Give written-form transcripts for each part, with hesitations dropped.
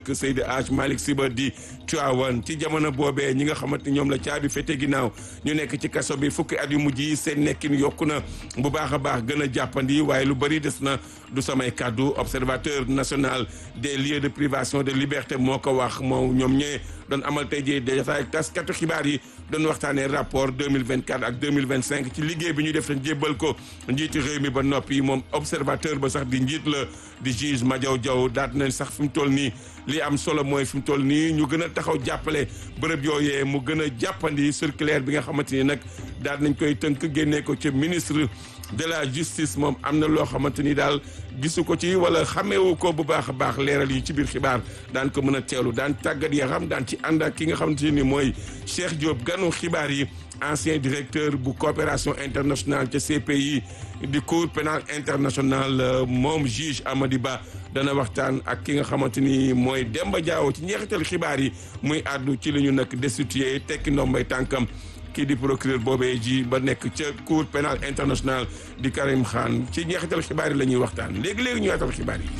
Seydi Hadji Malick Sy ba di Tivaouane ci jamono boobee ñi nga xamante ni ñoom la caabi fete ginnaaw ñu nekk ci kaso bi fukki at yu mujj yi seen nekkin yokku na bu baax a baax gën a jàppandi waaye lu bëri des na du samay kàddu observateur national des lieux de privation de liberté moo ko wax moom ñoom ñee doon amal tey jii déjà ak taskatu xibaar yi doon waxtaanee rapport 2024 ak 2025 ci liggéey bi ñu def leen jébbal ko njiitu réew mi ba noppi moom observateur ba sax di njiit la di juge Madiaw Diaw daat nañ sax fi mu toll nii li am solo mooy fi mu toll nii ñu gën a taxaw jàppale bërëb yooyee mu gën a jàppandi circulaire bi nga xamante ni nag daal nañ koy tënk génnee ko ci ministre de la justice moom am na loo xamante ni daal gisu ko ci wala xameewu ko bu baax a baax leeral yi ci biir xibaar daan ko mën a teelu daan tàggat yaram daan ci ànd ak ki nga xamante ni mooy Cheikh Diop ganu xibaar yi ancien directeur bu coopération internationale ca CPI di cour pénal international moom juge Amady Ba dana waxtaan ak ki nga xamante ni mooy Demba Diawo ci njeexital xibaar yi muy àddu ci li ñu nag destitué tekki ndombay tànkam kii di procureur boobee ji ba nekk ca cour pénal international di Karim Khan ci njeexital xibaar yi la ñuy waxtaan léegi-léegi ñu yaatal xibaar yi.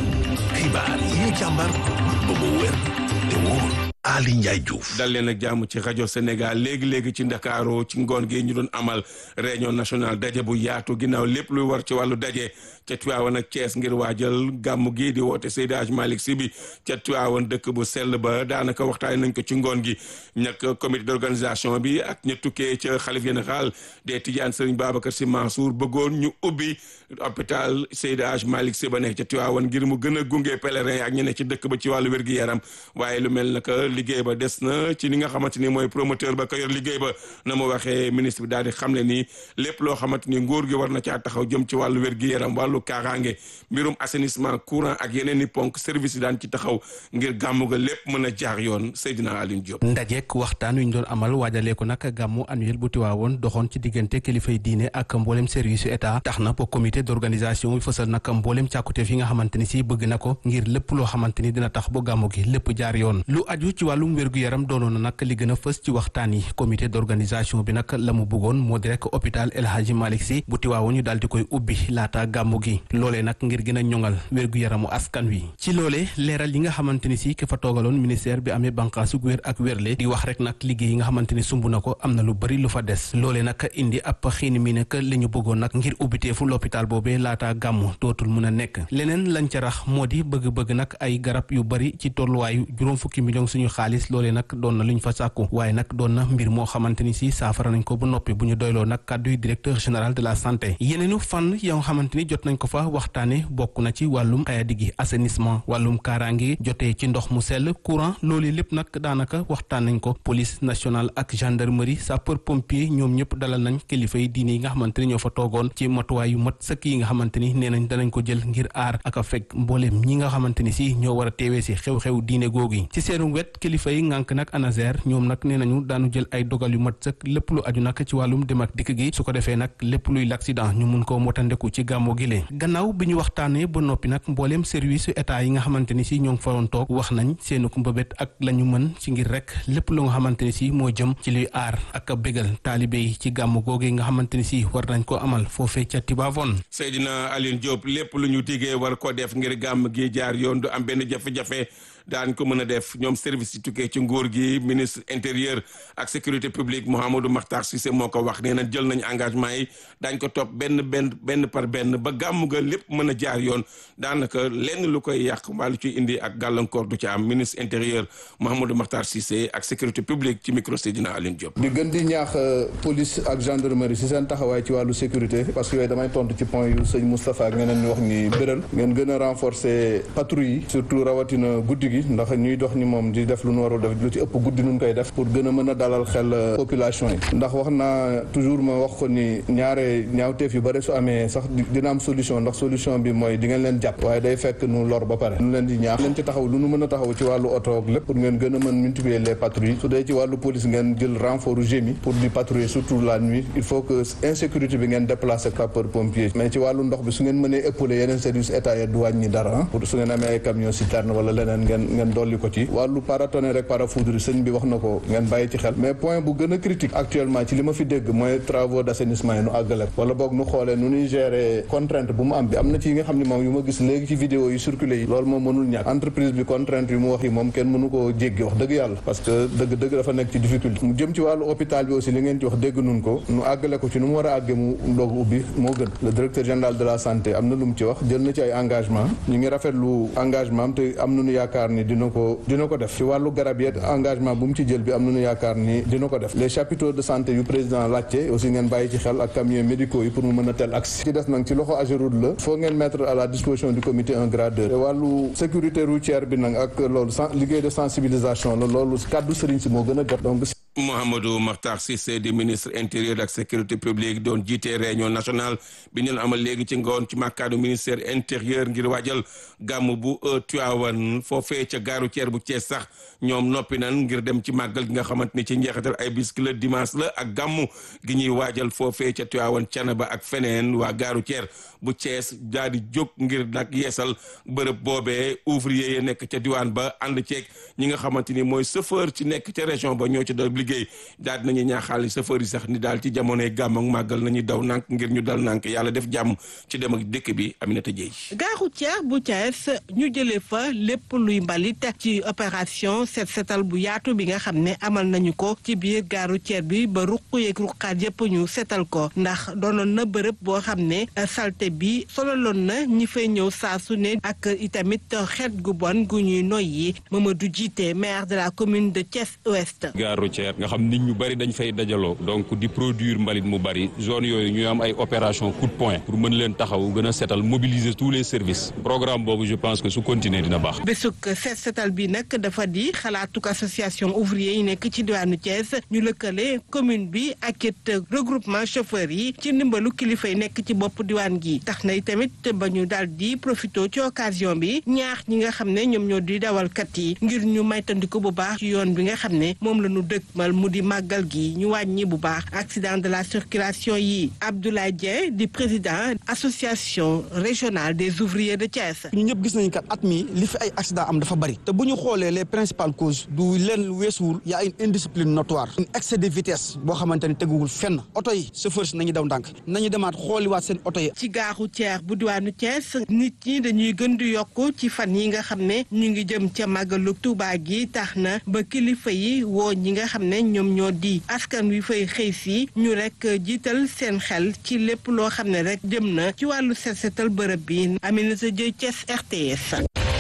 xibaar yi ñu càmbar ba mu wér te wóor. Ali Ndiaye Diouf dal leen ak jàmm ci rajo Sénégal léegi-léegi ci Ndakaaru ci ngoon gi ñu doon amal réunion nationale daje bu yaatu ginnaaw lépp luy war ci wàllu daje ca Tivaouane ak Thiès ngir waajal gàmmu gi di woote Seydi Hadji Malick Sy bi ca Tivaouane dëkk bu sell ba daanaka waxtaanee nañ ko ci ngoon gi ñàkk comité d'organisation bi ak ña tukkee ca xalif général des Tidianes Serigne Babacar Sy Mansour bëggoon ñu ubbi hôpital Seydi Hadji Malick Sy ba nekk ca Tivaouane ngir mu gën a gunge pèlerin ak ñeneen ci dëkk ba ci wàllu wér-gi-yaram waaye lu mel naka liggéey ba des na ci li nga xamante ni mooy promoteur ba ka yor liggéey ba na mu waxee ministre bi daal di xamle ni lépp loo xamante ni nguur gi war na caa taxaw jëm ci wàllu wér-gi-yaram wàllu kaaraange mbirum assainissement courant ak yeneen i ponk service yi daan ci taxaw ngir gàmmu ga lépp mën a jaar yoon Seydina Aline Diop. ndajeek waxtaan wi ñu doon amal waajalee ko nag gàmmu annuel bu Tiwaawoon doxoon ci diggante kilifay diine ak mboolem service yu état tax na ba comité d'organisation fësal nag mboolem càkkuteef yi nga xamante ni si bëgg na ko ngir lépp loo xamante ni dina tax ba gàmmu gi lépp jaar yoon lu aju ci wàllum wér-gu-yaram doonoon na nag li gën a fës ci waxtaan yi comité d'organisation bi nag la mu bëggoon moo di rek hôpital El Hadji Malick Sy bu Tiwaawoon ñu daal di koy ubbi laata gàmmu gi loolee nag ngir gën a ñoŋal wér-gu-yaramu askan wi ci loolee leeral yi nga xamante ni si ki fa toogaloon ministère bi amee bànqaasu wér ak wérle di wax rek nag liggéey yi nga xamante ni sumb na ko am na lu bëri lu fa des loolee nag indi ab xiini mi nag li ñu bëggoon nag ngir ubbiteefu l'hôpital boobee laata gàmmu dootul mën a nekk leneen lañ ca rax moo di bëgg-bëgg nag ay garab yu bëri ci tolluwaayu juróom fukki millions suñu xaalis loolee nag doon na luñ fa sàkku waaye nag doon na mbir moo xamante ni si saafara nañ ko bu noppi bu ñu doyloo nag kàdduy directeur général de la santé yeneenu fànn yoo xamante ni jot nañ ko fa waxtaane bokk na ci wàllum xayadi gi assainissement wàllum kaaraange jotee ci ndox mu sell courant loolu lépp nag daanaka waxtaan nañ ko police nationale ak gendarmerie sapeur pompier ñoom ñëpp dalal nañ kilifa yi diine yi nga xamante ni ñoo fa toogoon ci matuwaay yu mat sëkk yi nga xamante ni nee nañ danañ ko jël ngir aar ak a fekk mbooleem ñi nga xamante ni si ñoo war a teewee si xew-xew diine googi ci seenu wet kilifa yi ngànk nag ANASER ñoom nag nee nañu daanu jël ay dogal yu mat sëkk lépp lu aju nag ci wàllum dem ak dikk gi su ko defee nag lépp luy l'accident ñu mun koo motandeku ci gàmmu gi lee gannaaw bi ñu waxtaanee ba noppi nag mbooleem service état yi nga xamante ni si ñoo ngi fa doon toog wax nañ seenu mbëbét ak la ñu mën ci ngir rek lépp lu nga xamante ni si moo jëm ci luy aar ak a bégal taalibe yi ci gàmmu googu nga xamante ni si war nañ ko amal foofee ca Tivaouane. Seydina Aline Diop lépp lu ñu diggee war ko def ngir gàmm gi jaar yoon du am benn jafe-jafe daan ko mën a def ñoom service yi tukkee ci nguur gi ministre intérieur ak sécurité publique Mouhamadou Makhtar Cissé moo ko wax nee na jël nañ engagement yi daañ ko topp benn par benn ba gàmmu ga lépp mën a jaar yoon daanaka lenn lu koy yàq mbaa lu ciy indi ak gàllankoor du ci am ministre intérieur Mouhamadou Makhtar Cissé ak sécurité publique ci micro Seydina Aline Diop. di gën di ñaax police ak gendarmerie si seen taxawaay ci wàllu sécurité parce que yooyu damay tontu ci point yu sëñ Moustapha ak ñeneen ñu wax ni bëral ngeen gën a renforcer patrouille yi surtout rawatina guddi gi ndax ñuy dox ni moom di def lu nu warul def lu ci ëpp guddi nun koy def pour gën a mën a dalal xel population yi ndax wax naa toujours ma wax ko ni ñaare ñaawteef yu bëri su amee sax dina am solution ndax solution bi mooy di ngeen leen jàpp waaye day fekk nu lor ba pare nu leen di ñaax leen ci taxaw lu nu mën a taxaw ci wàllu oto ak lépp pour ngeen gën a mën multiplier les patrouilles su dee ci wàllu police ngeen jël renfort GMI pour di patrouiller surtout la nuit il faut que insécurité bi ngeen déplacer sapeur pompier mais ci wàllu ndox bi su ngeen mënee épauler yeneen service état yi du wàññi dara pour su ngeen amee ay camion citerne wala leneen ngeen ngeen dolli ko ci wàllu paratonnerre rek parafoudre sëñ bi wax na ko ngeen bàyyi ci xel mais point bu gën a critique actuellement ci li ma fi dégg mooy travaux d'assainissement yi nu àggale wala boog nu xoolee nu ñuy gérer contrainte bu mu am bi am na ci yi nga xam ne moom yu ma gis léegi ci vidéo yi circulé yi loolu moom mënul ñàkk entreprise bi contrainte yu mu wax yi moom kenn mënu ko jéggi wax dëgg yàlla parce que dëgg dafa nekk ci difficulté mu jëm ci wàllu hôpital bi aussi li ngeen ci wax dégg nun ko nu àggale ko ci nu mu war a àggee mu doog ubbi moo gën le directeur général de la santé am na lu mu ci wax jël na ci ay engagement ñu ngi rafetlu engagement am te am nañu yaakaar ni dina ko def ci wàllu garab yi engagement bu mu ci jël bi am nañu yaakaar ni dina ko def les chapiteaux de santé yu président laajte aussi ngeen bàyyi ci xel ak camions médicaux yi pour mu mën a tel accès ci des nag ci loxo AGEROUTE la faut ngeen mettre à la disposition du comité un gradeur te wàllu sécurité routière bi nag ak loolu liggéey de sensibilisation la loolu kàddu sëriñ si moo gën a jot donc Mouhamadou Makhtar Cissé di ministre intérieur ak sécurité publique doon jiite réunion nationale bi ñu amal léegi ci ngoon ci màkkaanu ministère intérieur ngir waajal gàmm bu Tivaouane foofee ca gaaru ceer bu Thiès sax ñoom noppi nan ngir dem ci màggal gi nga xamante ni ci njeexital ay bis la dimanche la ak gàmm gi ñuy waajal foofee ca Tivaouane Thiénaba ak feneen waa gaaru ceer bu Thiès daal di jóg ngir nag yeesal bërëb boobee ouvrier yi nekk ca diwaan ba ànd ceeg ñi nga xamante ni mooy chauffeur ci nekk ca région ba ñoo ci doon liggéey daal di nañu ñaaxaale chauffeur yi sax ni daal ci jamonoy gàmm ak màggal nañu daw nànk ngir ñu dal nànk yàlla def jàmm ci dem ak dëkk bi Aminata Dieye. gaaru ceer bu Thiès ñu jëlee fa lépp luy mbalit ci opération set setal bu yaatu bi nga xam ne amal nañu ko ci biir gaaru ceer bi ba ruq yeeg ruqaat yëpp ñu setal ko ndax doonoon na bërëb boo xam ne salte bi sololoon na ñi fay ñëw saa su ne ak itamit xeet gu bon gu ñuy noyyi Mamadou Djité maire de la commune de Thiès Ouest. gaaru ceer nga xam nit ñu bari dañ fay dajaloo donc di produire mbalit mu bari zone yooyu ñuy am ay opération coup de poing pour mën leen taxaw gën a setal mobiliser tous les services programme boobu je pense que su continuer dina baax. bésuk set setal bi nag dafa di xalaatuk association ouvrier yi nekk ci diwaanu Thiès ñu lëkkale commune bi ak it regroupement chauffeur yi ci ndimbalu kilifa yi nekk ci bopp diwaan gi tax na tamit ba ñu daal di profité ci occasion bi ñaax ñi nga xam ne ñoom ñoo di dawalkat yi ngir ñu maytandiku bu baax ci yoon bi nga xam ne moom la ñu dëkkmal mu di màggal gi ñu wàññi bu baax accident de la circulation yi Abdoulaye Dieng di président association régionale des ouvriers de Thiès. ñu ñëpp gis nañu kat at mi li fi ay accident am dafa bari te bu ñu xoolee les principales causes du leen weesuwul y a une indiscipline notoire un excès de vitesse boo xamante ni teguwul fenn oto yi chauffeur si nañu daw ndànk nañu demaat xooliwaat seen oto yi. ci gaaru ceer bu diwaanu Thiès nit ñi dañuy gën di yokk ci fan yi nga xam ne ñu ngi jëm ca màggalu Tuubaa gi tax na ba kilifa yi woo ñi nga xam ne ñoom ñoo di askan wi fay xëy si ñu rek jiital seen xel ci lépp loo xam ne rek jëm na ci wàllu set setal bërëb bi Aminata Dieye Thiès RTS.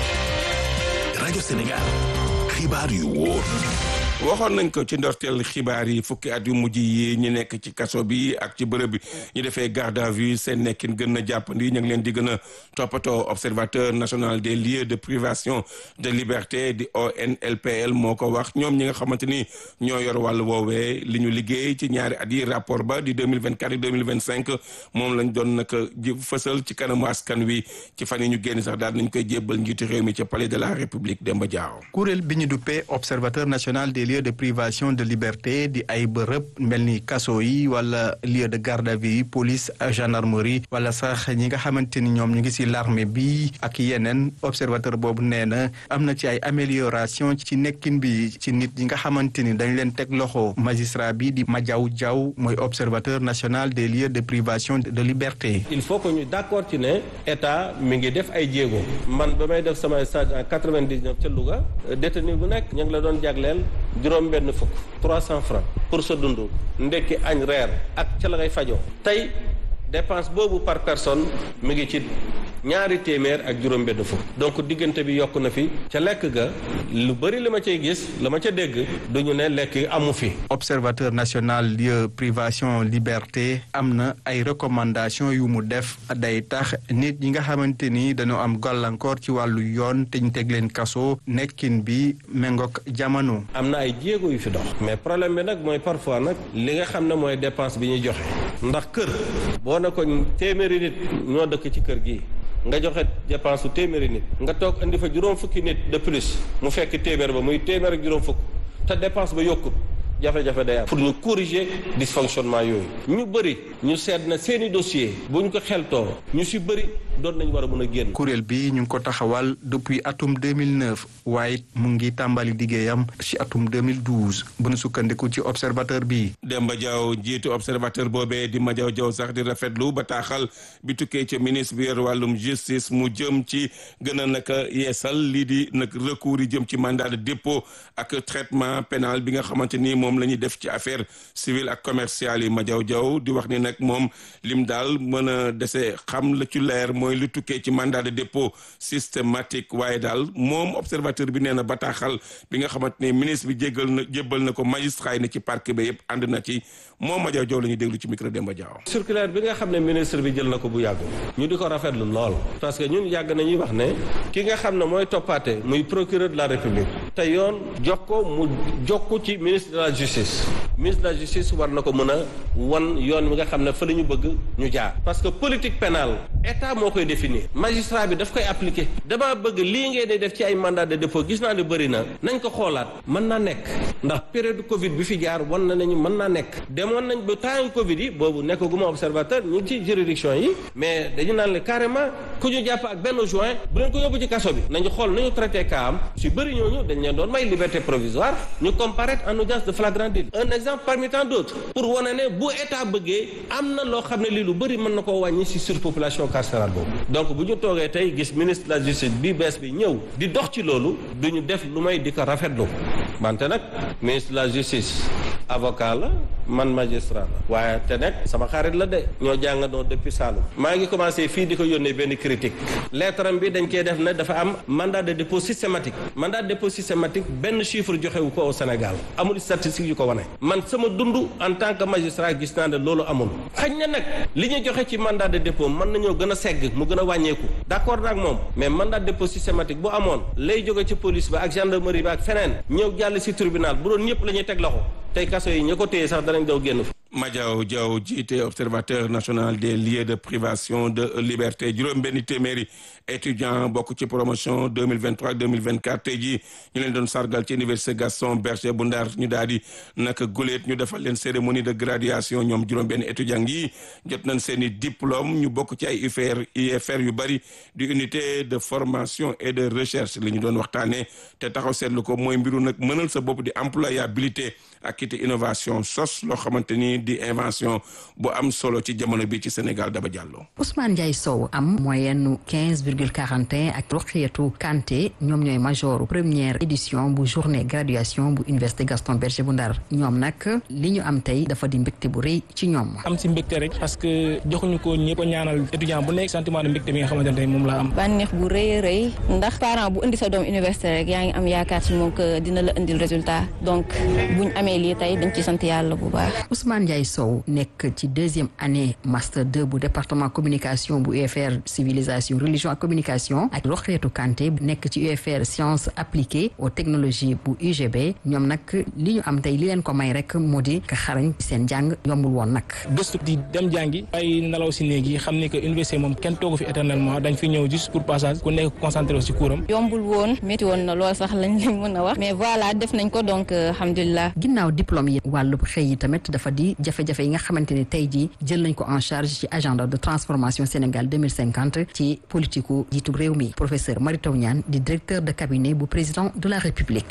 rajo Sénégal xibaar yu wóor. waxoon nañ ko ci ndorteel xibaar yi fukki at yu mujj yi ñu nekk ci kaso bi ak ci bërëb bi ñu defee garde à vue seen nekkin gën na jàppandi ñu ngi leen di gën a toppatoo observateur national des lieux de privation de liberté di ONLPL moo ko wax ñoom ñi nga xamante ni ñoo yor wàllu woowee li ñu liggéey ci ñaari at yi rapport ba di 2024 et 2025 moom lañ doon nag fësal ci kanamu askan wi ci fan yi ñu génn sax daal nañ koy jébbal njiitu réew mi ca palais de la république Demba Diaw. kuréel bi ñu duppee observateur national des lieux de privation de liberté di ay bërëb mel ni kaso yi wala lieu de garde à vue yi police gendarmerie wala sax ñi nga xamante ni ñoom ñu ngi ci l'armée bi ak yeneen observateur boobu nee na am na ci ay amélioration ci nekkin bi ci nit ñi nga xamante ni dañ leen teg loxo magistrat bi di Madiaw Diaw mooy observateur national des lieux de privation de liberté. il faut que ñu d'accord ci ne état mi ngi def ay jéego man ba may def samay stage en 99 ca Louga détenu bu nekk ñu ngi la doon jagleel juróom benn fukk 300 francs pour sa dund ndekki añ reer ak ca la ngay fajoo tey dépense boobu par personne mi ngi ci ñaari téeméer ak juróom benn fukk donc diggante bi yokk na fi ca lekk ga lu bëri li ma cay gis la ma ca dégg duñu ne lekk amu fi. observateur national lieu privation liberté am na ay recommandations yu mu def day tax nit ñi nga xamante ni dañoo am gàllankoor ci wàllu yoon te ñu teg leen kaso nekkin bi méngoog jamono. am na ay jéego yu fi dox mais problème bi nag mooy parfois nag li nga xam ne mooy dépense bi ñuy joxe ndax kër boo ne ko téeméeri nit ñoo dëkk ci kër gi. nga joxe dépense su téeméeri nit nga toog indi fa juróom fukki nit de plus mu fekk téeméer ba muy téeméer ak juróom fukk te dépense ba yokkut jafe-jafe day am pour ñu corriger dysfonctionnement yooyu ñu bëri ñu seet na seeni dossier bu ñu ko xeltoo ñu si bëri doon nañ war a mën a génn. kuréel bi ñu ngi ko taxawal depuis atum 2009 waaye mu ngi tàmbali liggéeyam ci atum 2012 bu nu sukkandiku ci observateur bi. Demba Diaw jiitu observateur boobee di Madiaw Diaw sax di rafetlu bataaxal bi tukkee ci ministre bi yor wàllum justice mu jëm ci gën a nag yeesal lii di nag recours yi jëm ci mandat de dépôt ak traitement pénal bi nga xamante ni moom la ñuy def ci affaire civile ak commerciale yi. Madiaw Diaw di wax ni nag moom lim daal mën a dese xam la ci leer mooy lu tukkee ci mandat de dépôt systématique waaye daal moom observateur bi nee na bataaxal bi nga xamante ni ministre bi jébbal na ko magistrat yi ne ci parquet ba yëpp ànd na ci moom Madiaw Diaw la ñuy déglu ci micro Demba Diaw. circulaire bi nga xam ne ministre bi jël na ko bu yàgg ñu di ko rafetlu lool parce que ñun yàgg nañuy wax ne ki nga xam ne mooy toppaate muy procureur de la république te yoon jox ko mu jokku ci ministre de la justice ministre de la justice war na ko mën a wan yoon mi nga xam ne fa la ñu bëgg ñu jaar parce que politique pénale état moo koy définir magistrat bi daf koy appliquer dama bëgg lii ngeen di def ci ay mandat de dépôt gis naa ne bëri na nañ ko xoolaat mën naa nekk ndax période Covid bi fi jaar wan na nañu mën naa nekk demoon nañ ba temps Covid yi boobu nekkaguma observateur ñu ngi ci juridiction yi mais dañu naan le carrément ku ñu jàpp ak benn juin bu leen ko yóbbu ci kaso bi nañu xool nañu traité cas am su bëri ñooñu dañ leen doon may liberté provisoire ñu comparaître en audience de flagrant délit un exemple parmi tant d'autres pour wane ne bu état bëggee am na loo xam ne lii lu bëri mën na koo wàññi si surpopulation carcérale boobu donc bu ñu toogee tey gis ministre de la justice bi bees bi ñëw di dox ci loolu duñu def lu may di ko rafetlu wante nag ministre de la justice avocat la man magistrat la waaye te nag sama xarit la de ñoo jàngandoo depuis Saloum maa ngi commencé fii di ko yónnee benn critique lettre am bi dañ koy def ne dafa am mandat de dépôt systématique mandat de dépôt systématique benn chiffre joxewu ko au Sénégal amul statistique yu ko wane man sama dund en tant que magistrat gis naa ne loolu amul xëy na nag li ñu joxe ci mandat de dépôt mën nañoo gën a segg mu gën a wàññeeku d'accord nag moom mais mandat de dépôt systématique bu amoon lay jóge ci police ba ak gendarmerie ba ak feneen ñëw jàll si tribunal bu doon ñëpp la ñuy teg loxo tey kaso yi ña ko téye sax danañ daw génn. Madiaw Diaw jiite observateur national des lieux de privation de liberté juróom-benni téeméeri étudiant bokk ci promotion 2023-2024 tey jii ñu leen doon sargal ci université Gaston Berger bu Ndar ñu daal di naka guleet ñu defal leen cérémonie de graduation ñoom juróom-benni étudiant yi jot nañ seen i diplôme ñu bokk ci ay UFR yu bari di unité de formation et de recherche li ñu doon waxtaanee te taxaw seetlu ko mooy mbiru nag mënal sa bopp di employabilité ak it innovation sos loo xamante ni di invention bu am solo ci jamono bi ci Sénégal. Daba Diallo. Ousmane Ndiaye Sow am moyenne 15,41 ak Rokhietou Kanté ñoom ñooy majoru première édition bu journée graduation bu université Gaston Berger bu Ndar ñoom nag li ñu am tey dafa di mbégte bu rëy ci ñoom. am si mbégte rek parce que joxuñu ko ñëpp a ñaanal étudiant bu nekk sentiment de mbégte bi nga xamante ne moom laa am. bànneex bu rëy rëy ndax parent bu indi sa doom université rek yaa ngi am yaakaar ci moom que dina la indil résultat donc buñ amee lii tey dañ ci sant yàlla bu baax. Ousmane Ndiaye Sow nekk ci deuxième année master 2 bu département communication bu UFR civilisation religion ak communication ak Rokhietou Kanté nekk ci UFR sciences appliquées aux technologies bu UGB ñoom nag li ñu am tey li leen ko may rek moo di ka xarañ seen jàng yombul woon nag. gëstu di dem jàngi ay nelaw si néeg yi xam ni que université moom kenn toogu fi éternellement dañ fi ñëw juste pour passage ku nekk concentré ci couram. yombul woon métti woon na lool sax lañ mën a wax mais voilà def nañ ko donc alhamdulilah. ginnaaw diplôme yi wàllu xëy yi tamit dafa di jafe-jafe yi nga xamante ne tey jii jël nañ ko en charge ci agenda de transformation Sénégal 2050 ci politiku jiitu réew mi professeur Mary Teuw Niane di directeur de cabinet bu président de la République.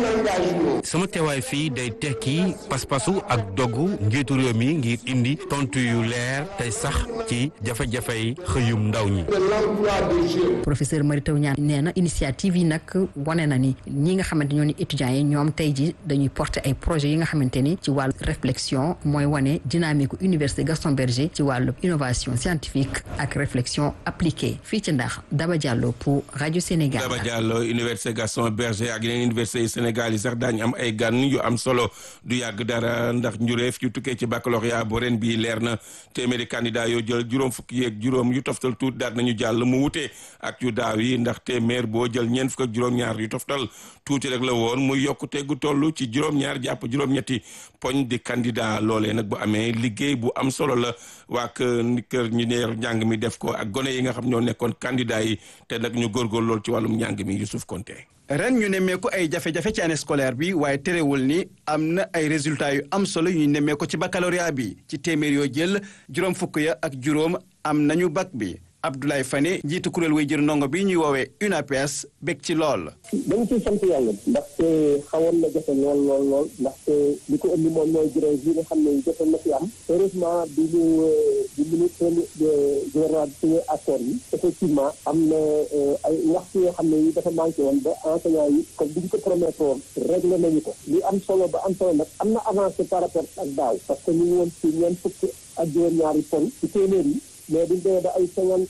sama teewaay fii day tekki pas-pasu ak dogu njiitu réew mi ngir indi tontu yu leer tey sax ci jafe-jafey xëyum ndaw ñi. professeur Mary Teuw Niane nee na initiative yi nag wane na ni ñi nga xamante ñoo ni étudiants yi ñoom tey ji dañuy porter ay projets yi nga xamante ni ci wàllu réflexion mooy wane dynamique université Gaston Berger ci wàllu innovation scientifique ak réflexion appliquée fii ci ndax Daba Diallo pour rajo Sénégal. Daba Diallo université Gaston Berger ak yeneen université yi Sénégal yi sax daañu am ay gan yu am solo du yàgg dara ndax njureef yu tukkee ci baccalauréat bu ren bi leer na téeméeri candidat yoo jël juróom fukki yeeg juróom yu toftal tuut daat nañu jàll mu wute ak yu daaw yi ndax téeméer boo jël ñeent fukk ak juróom-ñaar yu toftal tuuti rek la woon muy yokkute gu toll ci juróom-ñaar jàpp juróom-ñetti poñ di candidat loolee nag bu amee liggéey bu am solo la waa kër ñi neer njàng mi def ko ak gone yi nga xam ñoo nekkoon candidat yi te nag ñu góorgóor lool ci wàllum njàng mi Youssouf Konté. ren ñu nemmeeku ay jafe-jafe ci année scolaire bi waaye terewul ni am na ay résultats yu am solo yu ñu nemmeeku ci baccalauréat bi ci téeméer yoo jël juróom fukk ya ak juróom am nañu bac bi Abdoulaye Fane jiitu kuréel way jër ndongo bi ñuy woowee UNAPS bég ci lool. dañ ciy sant yàlla ndaxte xawoon na jafe lool ndaxte li ko indi moom mooy grève yi nga xam ne jotoon na fi am heureusement bi ministre de gouvernement bi signé accord yi effectivement am na ay waxtu yoo xam ne yi dafa manqué woon ba enseignants yi comme bi ñu ko promettre woon réglé nañu ko li am solo ba am solo nag am na avancé par rapport ak daaw parce que ñu ngi woon ci ñeent fukk ak juróom-ñaari tonnes ci téeméer yi mais duñ demee ba ay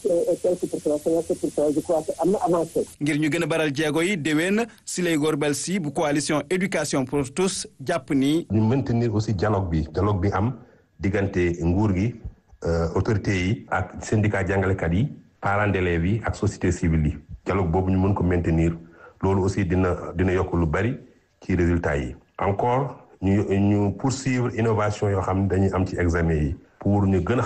57%, je crois que am na avancé. ngir ñu gën a baral jéego yi déwén Siley Gorbel Sy bu coalition éducation pour tous jàpp ni. ñu maintenir aussi dialogue bi am diggante nguur gi autorités yi ak syndicat jàngalekat yi parents d'élèves yi ak société civile yi dialogue boobu ñu mën ko maintenir loolu aussi dina yokk lu bari ci résultats yi. encore ñu poursuivre innovation yoo xam ne dañuy am ci examen yi. pour ñu gën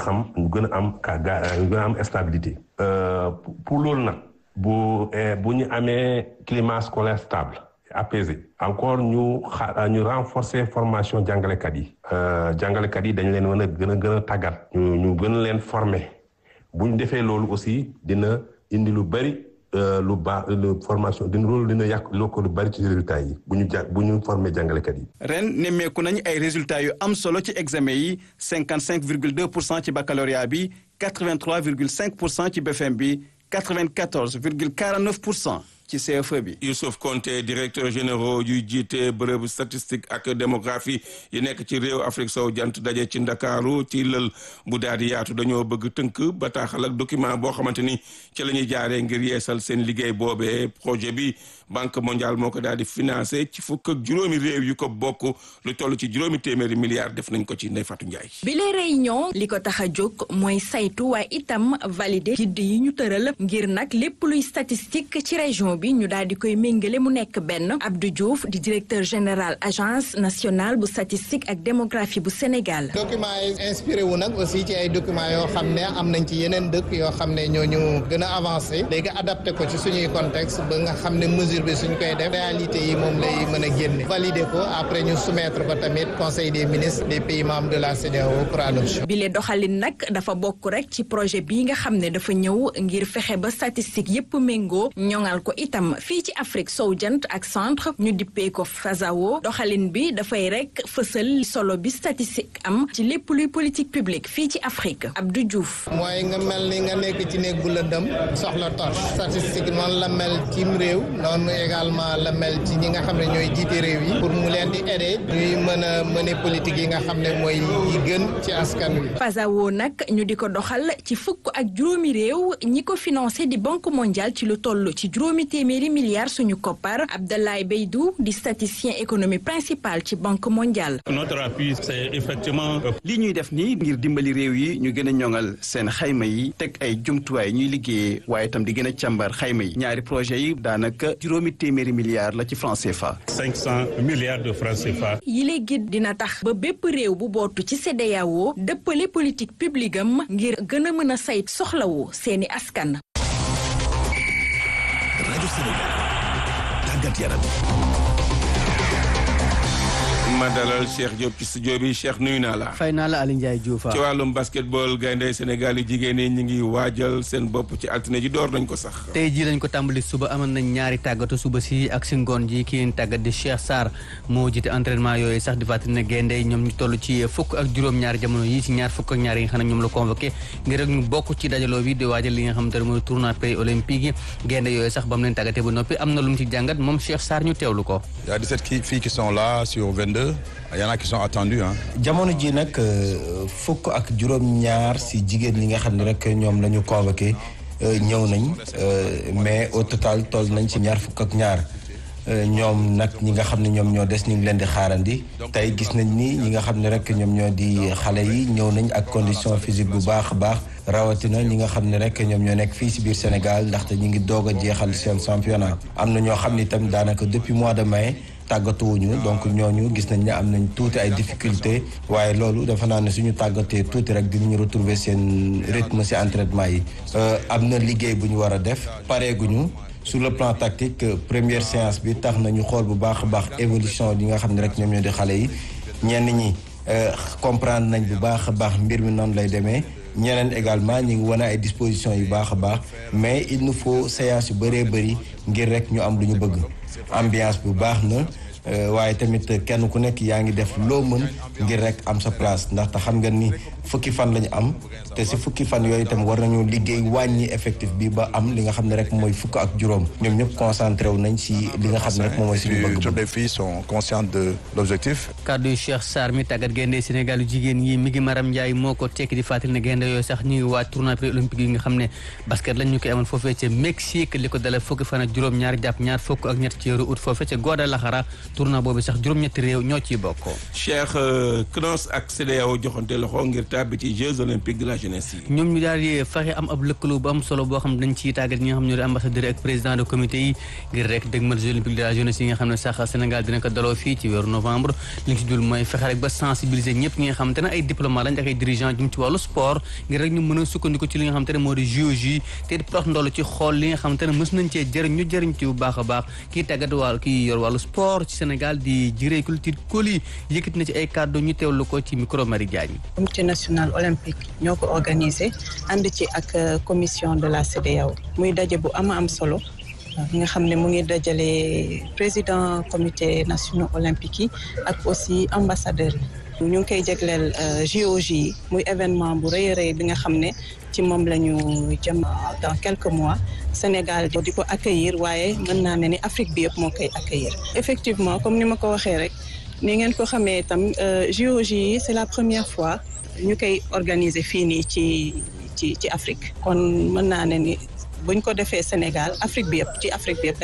a am stabilité. pour loolu nag bu ñu amee climat scolaire stable apaisé. encore ñu renforcer formation jàngalekat yi. jàngalekat yi dañ leen mën a gën a tàggat. ñu gën leen former bu ñu defee loolu aussi dina indi lu bari lu baax formation dina yàq lu bari ci résultats yi bu ñu former jàngalekat yi. ren nemmeeku nañu ay résultats yu am solo ci examen yi 55,2% ci baccalauréat bi 83,5% ci BFM bi 94,49% ci CFE bi. Youssouf Konté directeur général yu jiite bërëbu statistique ak démographie yi nekk ci réew Afrique sow jant daje ci Ndakaaru ci lël bu daal di yaatu dañoo bëgg tënk bataaxal ak document boo xamante ni ci la ñuy jaaree ngir yeesal seen liggéey boobee projet bi Banque mondiale moo ko daal di financé ci fukk ak juróomi réew yu ko bokk lu toll ci juróomi téeméeri milliards def nañ ko ci Ndeye Fatou Ndiaye. bi les réunion li ko tax a jóg mooy saytu waaye itam valider guide yi ñu tëral ngir nag lépp luy statistique ci région bi ñu daal di koy méngale mu nekk benn. Abdou Diouf di directeur général agence nationale bu statistique ak démographie bu Sénégal. documents yi inspiré wu nag aussi ci ay documents yoo xam ne am nañ ci yeneen dëkk yoo xam ne ñoo ñu gën a avancé léegi adapté ko ci suñuy contexte ba nga xam ne mesure bi suñ koy def réalité yi moom lay mën a génne valider ko après ñu soumettre ko tamit conseil des ministres des pays membres de la CEDEAO pour adoption. bile doxalin nag dafa bokk rek ci projet bii nga xam ne dafa ñëw ngir fexe ba statistique yépp méngoo ñoŋal ko itam fii ci Afrique sow jant ak centre ñu dippee ko FASAO doxalin bi dafay rek fësal solo bi statistique am ci lépp luy politique publique fii ci Afrique. Abdou Diouf. mooy nga mel ni nga nekk ci néeg bu lëndëm soxla torche statistique noonu la mel cim réew noonu également la mel ci ñi nga xam ne ñooy jiite réew yi pour mu leen di aider ñuy mën a mener politique yi nga xam ne mooy yi gën ci askan wi. FASAO nag ñu di ko doxal ci fukk ak juróomi réew ñi ko financé di Banque mondiale ci lu toll ci juróomi téeméeri milliards suñu koppar. Abdoulaye Beydou di statisticien économie principal ci Banque mondiale. Notre appui c'est effectivement. li ñuy def nii ngir dimbali réew yi ñu gën a ñoŋal seen xayma yi teg ay jumtuwaay ñuy liggéeyee waaye itam di gën a càmbar xayma yi ñaari projet yi daanaka juróomi téeméeri milliards la ci franc CFA. 500 milliards de francs CFA. yile guide dina tax ba bépp réew bu bootu ci CEDEAO dëppale politique publique am ngir gën a mën a sayt soxlawu seeni askan. rajo Sénégal tàggat yaram. ma dalal Cheikh Diop ci studio bi Cheikh nuyu naa la. fay naa la Aliou Ndiaye Diouf. ci wàllum basketball gaynde Sénégal yi jigéen ñi ñu ngi waajal seen bopp ci altine ji door nañ ko sax. tey jii lañ ko tàmbali suba amoon nañ ñaari tàggatu suba si ak si ngoon ji ki leen tàggat di Cheikh Sarr moo jiite entraînement yooyu sax di fàttali ne gaynde ñoom ñu toll ci fukk ak juróom-ñaari jamono yi ci ñaar fukk ak ñaar yi nga xam ne ñoom la convoqué ngir rek ñu bokk ci dajaloo bi di waajal li nga xamante ne mooy tournoi pré olympique yi gaynde yooyu sax ba mu leen tàggatee ba noppi am na lu mu ci jàngat moom Cheikh Sarr ñu teewlu ko. Il y a 17 filles qui sont là sur 22. Il y en a qui sont attendus hein. jamono ji nag fukk ak juróom-ñaar si jigéen ñi nga xam ne rek ñoom la ñu convoqué ñëw nañ mais au total toll nañ ci ñaar fukk ak ñaar ñoom nag ñi nga xam ne ñoom ñoo des ñu ngi leen di xaarandi tey gis nañ ni ñi nga xam ne rek ñoom ñoo di xale yi ñëw nañ ak condition physique bu baax a baax rawatina ñi nga xam ne rek ñoom ñoo nekk fii si biir Sénégal ndaxte ñi ngi doog a jeexal seen championnat am na ñoo xam ni tamit daanaka depuis mois de mai tàggatuwuñu donc ñooñu gis nañ ne am nañ tuuti ay difficulté waaye loolu dafa naa ne suñu tàggatee tuuti rek dinañu retrouver seen rythme si entraînement yi am na liggéey bu ñu war a def pareeguñu sur le plan tactique première séance bi tax nañu xool bu baax a baax évolution yi nga xam ne rek ñoom ñoo di xale yi ñenn ñi comprendre nañ bu baax a baax mbir mi noonu lay demee ñeneen également ñu ngi wane ay dispositions yu baax a baax mais il nous faut séance yu bëree bëri ngir rek ñu am lu ñu bëgg ambiance bu baax na waaye tamit kenn ku nekk yaa ngi def loo mën ngir rek am sa place ndaxte xam nga ni fukki fan lañu am te si fukki fan yooyu itam war nañu liggéey wàññi effectif bi ba am li nga xam ne rek mooy fukk ak juróom ñoom ñëpp concentré wu nañ si li nga xam ne rek moom mooy suñu bëgg-bëgg. Les filles sont conscientes de l'objectif. kaddu Cheikh Sarr mi tàggat gaynde Sénégal yu jigéen yi mi ngi Maram Ndiaye moo ko tekki di fàttali ne gaynde yooyu sax ñu ngi waaj tournoi pré-olympique yi nga xam ne basket lañ ñu koy amoon foofee ca Mexique li ko dala fukki fan ak juróom-ñaar jàpp ñaar fukk ak ñett ci weeru août foofee ca Guadalajara tournoi boobu sax juróom-ñetti réew ñoo ciy bokk. Cheikh CNOS ak CEDEAO joxante loxo ngir tàbbi ci Jeux olympiques de la jeunesse yi. ñoom ñu daal di fexe am ab lëkkaloo bu am solo boo xam dañ ciy tàggat ñi nga xam ñoo di ambassadeur ak président de comité yi ngir rek dëgmal Jeux olympiques de la jeunesse yi nga xam ne sax Sénégal dina ko daloo fii ci weeru novembre li ñu ci dul mooy fexe rek ba sensibiliser ñëpp ñi nga xamante ne ay diplômats lañ ak ay dirigeants jëm ci wàllu sport ngir rek ñu mën a sukkandiku ci li nga xamante ne moo di JOJ te di prox ndoll ci xool li nga xamante ne mës nañ cee jëriñ ñu jëriñ ci bu baax a baax kii tàggat wàll kii yor wàllu sport ci Sénégal di Jiré Culture Koli yëkkati na ci ay kàddu ñu teewlu ko ci micro Marie Diagne. comité national olympique ñoo ko organisé ànd ci ak commission de la CEDEAO muy daje bu am solo nga xam ne mu ngi dajale président comité national olympique yi ak aussi ambassadeur yi ñu ngi koy jagleel JOJ yi muy événement bu rëy a rëy bi nga xam ne ci moom la ñu jëm dans quelques mois Sénégal di ko accueillir waaye mën naa ne ni Afrique bi yëpp moo koy accueillir effectivement comme ni ma ko waxee rek ni ngeen ko xamee itam JOJ yi c'est la première fois ñu koy organiser fii nii ci Afrique kon mën naa ne ni buñ ko defee Sénégal Afrique bi yëpp ci Afrique bi yëpp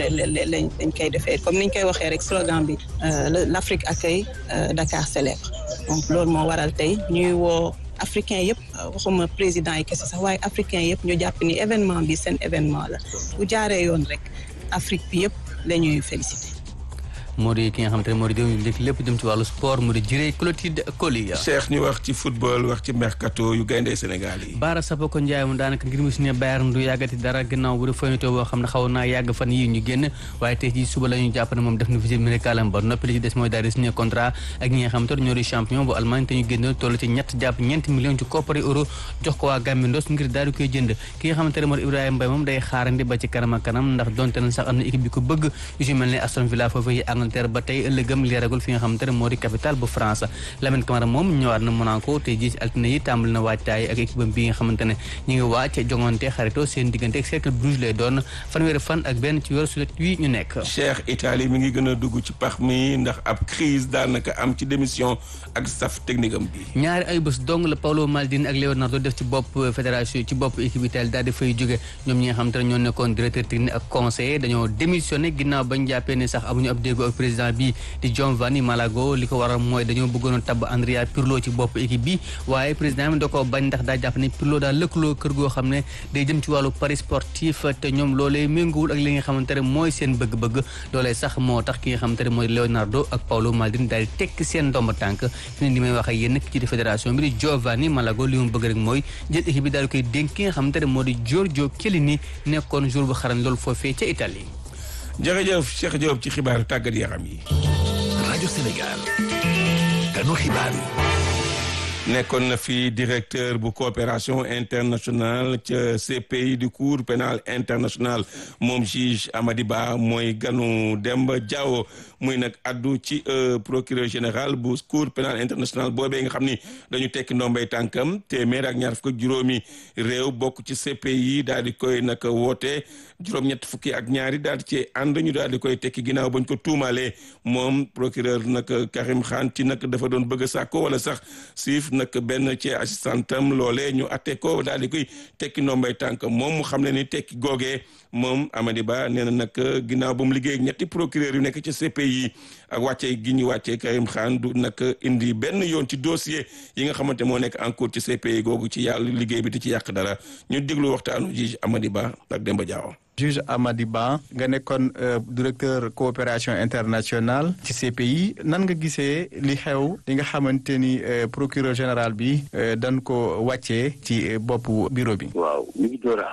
dañ koy defee comme niñ koy waxee rek slogan bi l'Afrique accueille Dakar célèbre donc loolu moo waral tey ñuy woo africain yëpp waxuma président yi kese sax waaye africain yëpp ñu jàpp ni événement bi seen événement la bu jaaree yoon rek Afrique bi yëpp la ñuy féliciter. moo di ki nga xamante ne moo di déw njëkk lépp jëm ci wàllu sport mu di Jiré Clotilde Coly. Cheikh ñu wax ci football wax ci mercato yu gaynde Sénégal yi. Baara Sapoko Ndiaye mu daanaka ngir mu signé Bayern du yàggati dara gannaaw bu def fayitoo boo xam ne xaw naa yàgg fan yi ñu génn waaye tey jii suba la ñu jàpp ne moom def na visite médicale am ba noppi li ci des mooy daal di signé contrat ak ñi nga xamante ne ñoo di champion bu Allemagne te ñu génn toll ci ñett jàpp ñeenti millions ci koppari euro jox ko waa Gambie Ndos ngir daal di koy jënd ki nga xamante ne moo di Ibrahima Mbaye moom day xaarandi ba ci kanam ak kanam ndax donte na sax am na équipe bi ko bëgg yu ci mel ne Aston Villa foofu yi Angleterre ba tey gëm leeragul fi nga xamante ne moo di capitale bu France Lamine Camara moom ñëwaat na Monaco te ji ci altine yi tàmbali na waajtaay ak équipe bi nga xamante ne ñu ngi waaj jongante xarito seen diggante ak Cercle Bruges lay doon fanweeri fan ak benn ci weeru sulet wi ñu nekk. Cheikh Italie mi ngi gën a dugg ci pax mi ndax ab crise daanaka am ci démission ak staff technique am bi. ñaari ay bés dong la Paolo Maldini ak Leonardo def ci bopp fédération ci bopp équipe Italie daal di fay jóge ñoom ñi nga xamante ne ñoo nekkoon directeur technique ak conseiller dañoo démissionné ginnaaw bañ jàppee ne sax amuñu ab déggoo ak président bi di Giovanni Malago li ko waral mooy dañoo bëggoon a tabb Andrea Pirlo ci bopp équipe bi waaye président mi da koo bañ ndax daa jàpp ne Pirlo daal lëkkaloo kër goo xam ne day jëm ci wàllu paris sportif te ñoom loolee méngoowul ak li nga xamante ne mooy seen bëgg-bëgg loolee sax moo tax ki nga xamante ne mooy Leonardo ak Paolo Maldini daal di tekki seen ndomba tànk fi ne li may wax ak yéen ci di fédération bi di Giovanni Malago li mu bëgg rek mooy jël équipe bi daal di koy dénk ki nga xamante ne moo di Giorgio Chiellini nekkoon jour bu xarañ loolu foofee ca Italie. jërëjëf Cheikh Diop ci xibaaru tàggat yaram yi. rajo Sénégal kanu xibaar yi. nekkoon na fi directeur bu coopération internationale ca CPI du cour pénal international moom juge Amady Ba mooy ganu Demba Diawo muy nag addu ci procureur général bu cour pénal international boobee nga xam ni dañu tekki ndombay tànkam téeméer ak ñaar fukk ak juróomi réew bokk ci CPI daal di koy nag woote juróom-ñett fukki ak ñaari daal di ci ànd ñu daal di koy tekki ginnaaw bañ ko tuumalee moom procureur nag Karim Khan ci nag dafa doon bëgg a sàkko wala sax siif nag benn ci assistantam loolee ñu atte ko daal di koy tekki ndombay tànk moom mu xam ne ni tekki googee moom Amady Ba nee na nag ginnaaw ba mu liggéey ak ñetti procureur yu nekk ci CPI ak wàccee gi ñu wàccee Karim Khan du nag indi benn yoon ci dossier yi nga xamante moo nekk en cours ci CPI googu ci yàlla liggéey bi di ci yàq dara ñu déglu waxtaanu juge Amady Ba ak Demba Diawo. juge Amady Ba nga nekkoon directeur coopération internationale ci CPI nan nga gisee li xew li nga xamante ni procureur général bi dañ ko wàccee ci boppu bureau bi. waaw mi ngi door a am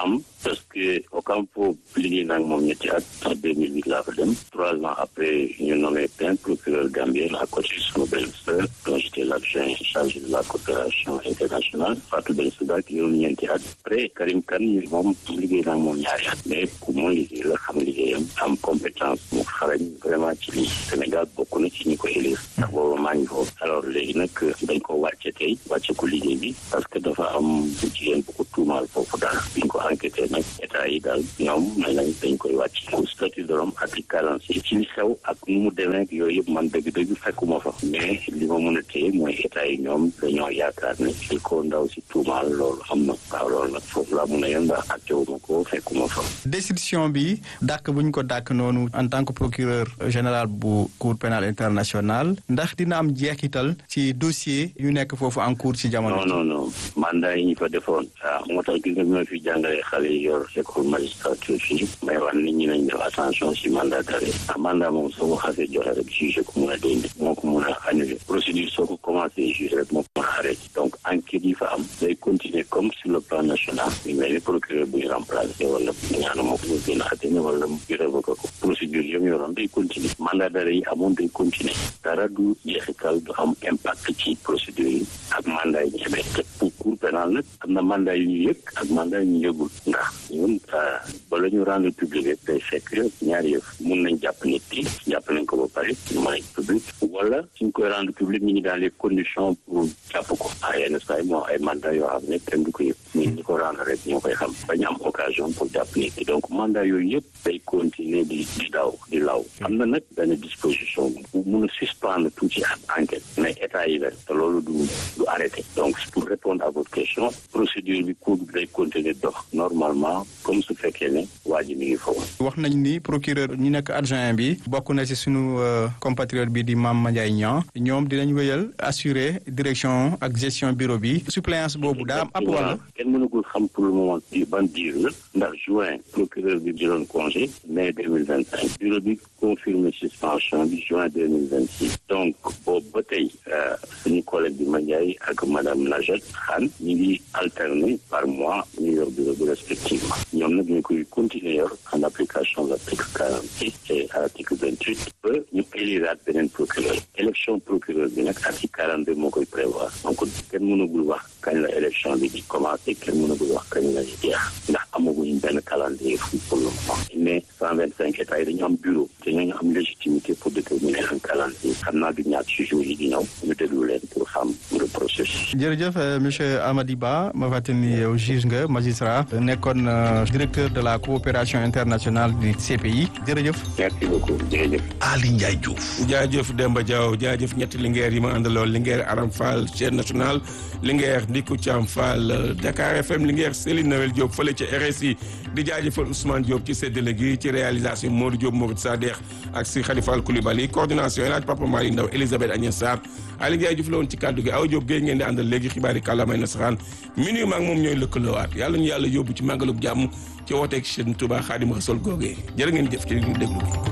parce que Ocampo liggéey naa ak moom ñetti at en 2008 laa fa dem 3 ans après ñu nommé plein procureur Gambie à côté de son belle-sœur dont j'étais l'adjoint chargé de la coopération internationale Fatou Bensouda ki yoonu ñeenti at après Karim Kane moom liggéey naa ak moom ñaari at mais ku mooy liggéey la xam liggéeyam am compétence mu xarañ vraiment ci lii Sénégal bokk na ci ñi ko élire ndax boobu maa ngi foofu alors léegi nag dañ ko wàcce tey wàcce ko liggéey bi parce que dafa am jigéen bu ko tuumaal foofu daal biñ ko enquêté nag état yi daal ñoom may nañ dañ koy wàcc au statut de Rome article 46 ci li xew ak nu mu demee yooyu yëpp man dëgg-dëgg fekkuma fa mais li ma mën a téye mooy état yi ñoom dañoo yaakaar ne li ko ndaw si tuumaal loolu am na waaw loolu nag foofu laa mën a yem ndax attewuma ko fekkuma fa décision bi dàkk buñ ko dàkk noonu en tant que procureur général bu cour pénale internationale ndax dina am jeexital ci dossier yu nekk foofu en cours ci jamono non mandat yi ñu fa defoon moo tax gis nga bi ma fi jàngalee xale yi yor école magistrature fii may wax nit ñi nañ def attention si mandat d'arrêt mandat moom soo ko xasee joxe rek juge ko mun a dindi moo ko mun a annuler procédure soo ko commencé juge rek moo ko mun a arrêté donc enquête yi fa am day continuer comme sur le plan national ñu mel ni procureur bu ñu remplacé wala ñaanu moo ko gën a atténué wala ñu révoqué ko procédure yom yoroon day continuer mandat d'arrêt yi amoon day continuer dara du jeexital du am impact ci procédure yi ak mandat yi ñu amee te pour cour pénal nag am na mandat yu ñu yëg ak mandat yu ñu yëgul ndax ñun bala ñu rendre public rek day fekk ñaari yëf mun nañ jàpp nit ki jàpp nañ ko ba pare ñu mën a public wala suñ koy rendre public ñu ngi dans les conditions pour jàpp ko yenn saa yi moo ay mandat yoo xam ne kenn du ko yëg ñi ko rendre rek ñoo koy xam bañ am occasion pour jàpp nit ki donc mandat yooyu yëpp day continuer di law am na nag benn disposition bu mun a suspendre tuuti enquête mais état yi la te loolu du arrêté donc pour répondre à votre question procédure bi cour bi day continuer dox normalement comme su fekkee ne waa ji mi ngi foofu. wax nañ ni procureur ñi nekk adjoint bi bokk na ci sunu compatriote bi di Mame Mandiaye Niang ñoom dinañ wéyal assurer direction ak gestion bureau bi suppléance boobu daa am ab wala. kenn mënagul xam pour le moment ban diir la ndax juin procureur bi jëloon congé mai 2025 bureau bi confirmé suspension bi juin 2026 donc boobu ba tey suñu collègue bi Mandiaye ak madame Najat Khan ñu ngi alterner par mois ñu yor bureau bi respectivement ñoom nag ñu koy continuer yor en application de l'article 46 et article 28 ba ñu éliraat beneen procureur élection procureur bi nag article 42 moo koy prévoir donc kenn mënagul wax kañ la élection bi di commencer kenn mënagul wax kañ la di jeex ndax amaguñ benn calendrier pour le moment mais 125 états yi dañu am bureau te ñooñu am légitimité pour déterminer un calendrier xam naa du ñaat ci jours yi di ñëw ñu déglu leen pour xam le processus. jërëjëf monsieur Amady Ba ma fàttali ni yow juge nga magistrat nekkoon directeur de la coopération internationale du CPI jërëjëf. merci beaucoup jërëjëf. Ali Ndiaye Diouf. jaajëf Demba Diaw jaajëf ñetti Linguère yi ma àndaloon Linguère Aram Fall chaîne nationale Linguère Ndiku Thiam Fall Dakar FM Linguère Céline Noël Diop fële ca RSI di jaajëfal Ousmane Diop ci séddale gi ci réalisation Modou Diop Mourid Sadekh ak si Khalifa Koulibaly coordination El Hadj Papa Mali Ndaw Elisabeth Agnès Sarr Ali Ndiaye Diouf la woon ci kàddu gi Awa Diop Gueye ngeen di àndal léegi xibaari kàllaamay nasaraan minuit maag moom ñooy lëkkaloowaat yàlla ñu yàlla yóbbu ci màggalub jàmm ci wooteeg Cheikh Touba Khadim Rassoul googee jërë ngeen jëf ci déglu